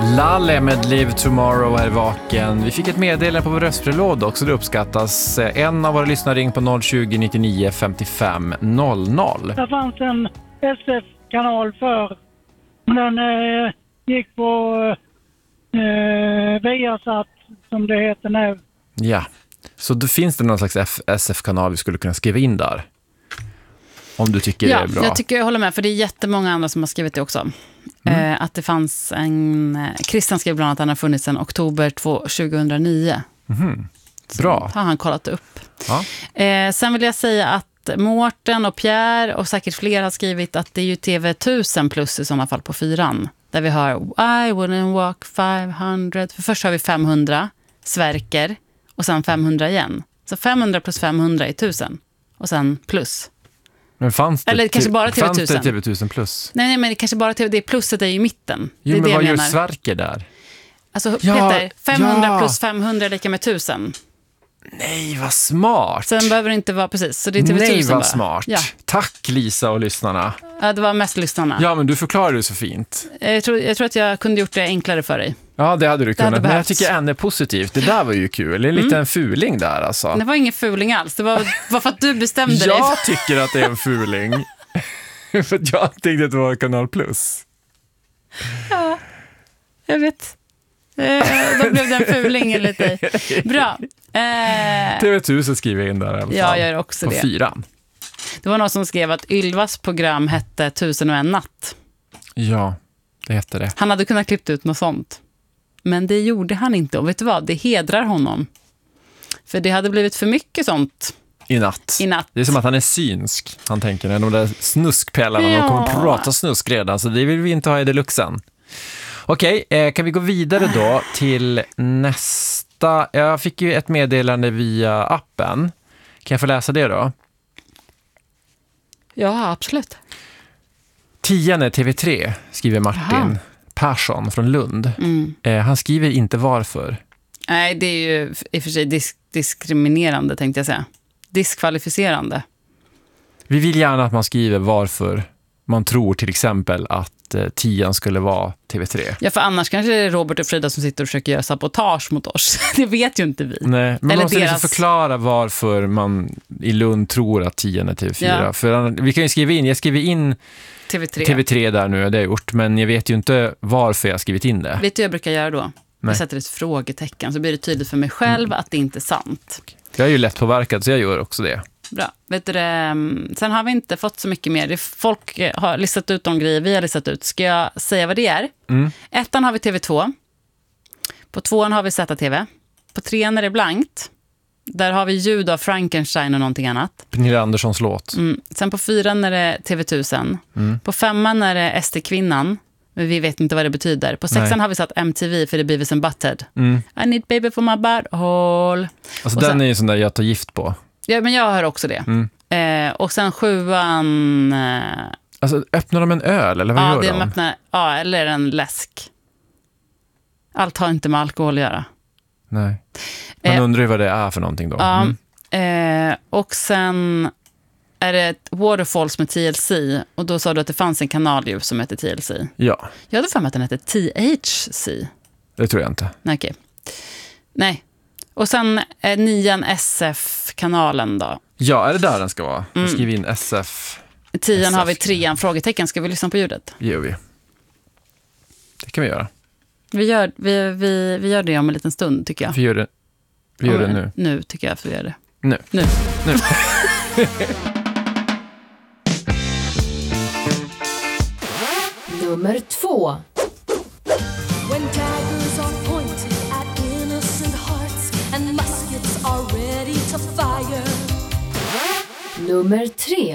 Lalle med Live Tomorrow är vaken. Vi fick ett meddelande på vår röstbrevlåda också, det uppskattas. En av våra lyssnare ring på 020 99 55 00. Det fanns en SF-kanal för. Den gick på Viasat som det heter nu. Ja, så då finns det någon slags SF-kanal vi skulle kunna skriva in där. Om du tycker det är bra. Jag tycker jag håller med, för det är jättemånga andra som har skrivit det också. Att det fanns Christian skrev bland annat att han har funnits sedan oktober 2009. Bra. Så har han kollat upp. Ja. Sen vill jag säga att Mårten och Pierre och säkert fler har skrivit att det är ju TV1000 plus i sådana fall på 4:an. Där vi har I wouldn't walk 500. För först har vi 500 Sverker och sen 500 igen. Så 500 plus 500 är 1000. Och sen plus. Men fanns det, eller kanske bara TV1000. Fanns det TV1000 plus? Nej, men det kanske bara det pluset är i mitten. Jo, det är men det vad jag gör menar. Sverker där? Alltså Peter, 500 plus 500 är lika med 1000. Nej, vad smart. Sen behöver det inte vara precis. Så det är TV1000. Nej, vad bara. smart. Ja. Tack Lisa och lyssnarna. Ja, det var mest lyssnarna. Ja, men du förklarar det så fint. Jag tror att jag kunde gjort det enklare för dig. Ja, det hade du kunnat. Hade men jag tycker ändå positivt. Det där var ju kul. Det är lite en fuling där alltså. Det var ingen fuling alls. Det var för att du bestämde dig. Jag tycker att det är en fuling. För att jag tänkte att det var Kanal Plus. Ja, jag vet. Då blev det en fuling enligt dig. Bra. TV1000 skriver in där i alla fall. Ja, jag gör också på det. 4:an. Det var någon som skrev att Ylvas program hette 1001 natt. Ja, det heter det. Han hade kunnat klippt ut något sånt. Men det gjorde han inte. Och vet du vad? Det hedrar honom. För det hade blivit för mycket sånt. I natt. Det är som att han är synsk. Han tänker när de där snuskpellarna, de kommer att prata snusk redan. Så det vill vi inte ha i deluxen. Okej, kan vi gå vidare då till nästa? Jag fick ju ett meddelande via appen. Kan jag få läsa det då? Ja, absolut. 10:an är TV3, skriver Martin Persson från Lund. Han skriver inte varför. Nej, det är ju i och för sig diskriminerande, tänkte jag säga. Diskvalificerande. Vi vill gärna att man skriver varför man tror till exempel att 10:an skulle vara TV3. Ja, för annars kanske det är Robert och Frida som sitter och försöker göra sabotage mot oss. Det vet ju inte vi. Nej, men man måste deras... liksom förklara varför man i Lund tror att 10:an är TV4. Ja. För vi kan ju skriva in, jag skriver in TV3 där nu, det har jag gjort, men jag vet ju inte varför jag har skrivit in det. Vet du vad jag brukar göra då? Nej. Jag sätter ett frågetecken så blir det tydligt för mig själv att det inte är sant. Jag är ju lätt påverkad så jag gör också det. Bra. Vet du det? Sen har vi inte fått så mycket mer. Folk har listat ut de grejer vi har listat ut. Ska jag säga vad det är? 1:an har vi TV2. På 2:an har vi ZTV. På 3:an är det blankt. Där har vi ljud av Frankenstein och någonting annat. Pernilla Anderssons låt. Sen på 4:an är det TV1000. På 5:an är det SD-kvinnan. Men vi vet inte vad det betyder. På 6:an har vi satt MTV för det Beavis and Butthead. I need baby for my butthole. Alltså och den sen, är ju sån där jag tar gift på. Ja, men jag hör också det. Och sen 7:an... Alltså öppnar de en öl eller vad gör de? Öppnar, ja, eller en läsk. Allt har inte med alkohol att göra. Nej. Man undrar ju vad det är för någonting då. Och sen är det ett Waterfalls med TLC. Och då sa du att det fanns en kanal ju som heter TLC. Ja. Jag hade för mig att den hette THC. Det tror jag inte. Nej, okej. Nej. Och sen 9:an SF-kanalen då. Ja, är det där den ska vara? Jag skriver in SF. 10:an har vi 3:an, frågetecken. Ska vi lyssna på ljudet? Det gör vi. Det kan vi göra. Vi gör det om en liten stund, tycker jag. Vi gör det nu. Nu tycker jag att vi gör det. Nu. Nummer 2. When daggers are pointed at innocent hearts and muskets are ready to fire. Nummer 3.